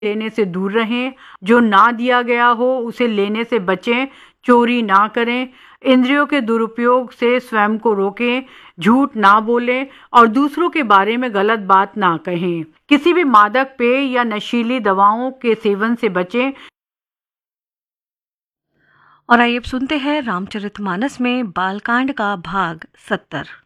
लेने से दूर रहें, जो ना दिया गया हो उसे लेने से बचें, चोरी ना करें, इंद्रियों के दुरुपयोग से स्वयं को रोकें, झूठ ना बोलें और दूसरों के बारे में गलत बात ना कहें। किसी भी मादक पेय या नशीली दवाओं के सेवन से बचें। और आइए अब सुनते हैं रामचरितमानस में बालकांड का भाग 70।